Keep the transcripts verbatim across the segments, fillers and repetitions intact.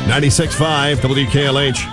ninety-six point five W K L H.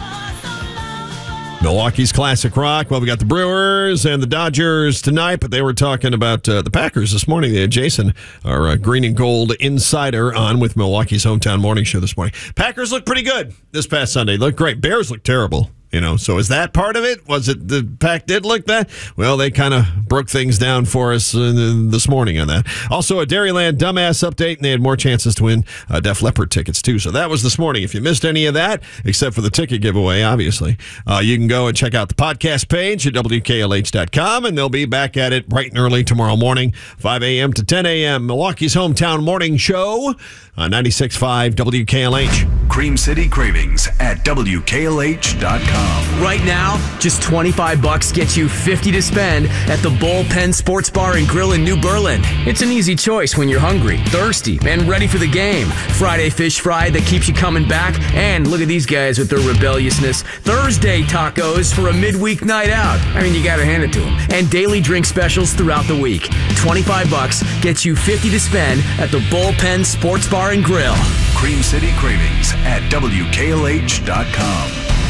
Milwaukee's Classic Rock. Well, we got the Brewers and the Dodgers tonight, but they were talking about uh, the Packers this morning. They had Jason, our uh, green and gold insider, on with Milwaukee's Hometown Morning Show this morning. Packers looked pretty good this past Sunday. Looked great. Bears looked terrible. You know, so is that part of it? Was it the Pack did look that? Well, they kind of broke things down for us uh, this morning on that. Also, a Dairyland Dumbass update, and they had more chances to win uh, Def Leppard tickets, too. So that was this morning. If you missed any of that, except for the ticket giveaway, obviously, uh, you can go and check out the podcast page at W K L H dot com, and they'll be back at it bright and early tomorrow morning, five a.m. to ten a.m. Milwaukee's Hometown Morning Show on ninety-six point five W K L H. Cream City Cravings at W K L H dot com. Right now, just twenty-five bucks gets you fifty to spend at the Bullpen Sports Bar and Grill in New Berlin. It's an easy choice when you're hungry, thirsty, and ready for the game. Friday fish fry that keeps you coming back, and look at these guys with their rebelliousness. Thursday tacos for a midweek night out. I mean, you gotta hand it to them. And daily drink specials throughout the week. twenty-five bucks gets you fifty to spend at the Bullpen Sports Bar and Grill. Cream City Cravings at W K L H dot com.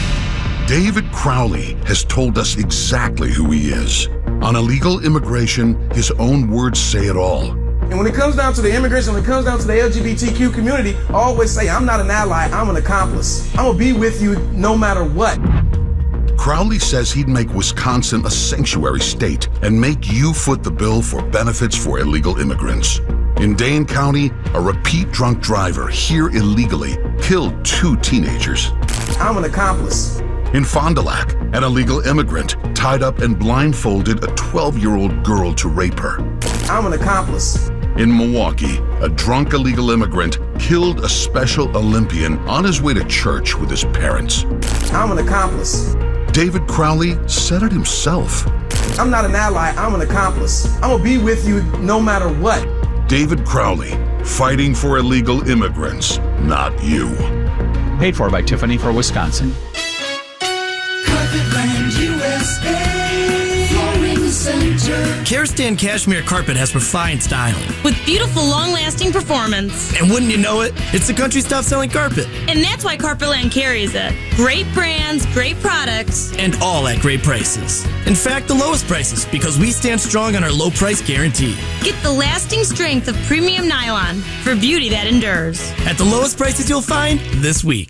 David Crowley has told us exactly who he is. On illegal immigration, his own words say it all. And when it comes down to the immigration, when it comes down to the L G B T Q community, I always say, I'm not an ally, I'm an accomplice. I'm going to be with you no matter what. Crowley says he'd make Wisconsin a sanctuary state and make you foot the bill for benefits for illegal immigrants. In Dane County, a repeat drunk driver here illegally killed two teenagers. I'm an accomplice. In Fond du Lac, an illegal immigrant tied up and blindfolded a twelve-year-old girl to rape her. I'm an accomplice. In Milwaukee, a drunk illegal immigrant killed a Special Olympian on his way to church with his parents. I'm an accomplice. David Crowley said it himself. I'm not an ally, I'm an accomplice. I'm going to be with you no matter what. David Crowley, fighting for illegal immigrants, not you. Paid for by Tiffany for Wisconsin. Carpetland U S A Flooring Center. Karastan Cashmere Carpet has refined styling. With beautiful, long-lasting performance. And wouldn't you know it, it's the country's top-selling carpet. And that's why Carpetland carries it. Great brands, great products. And all at great prices. In fact, the lowest prices, because we stand strong on our low price guarantee. Get the lasting strength of premium nylon for beauty that endures. At the lowest prices you'll find this week.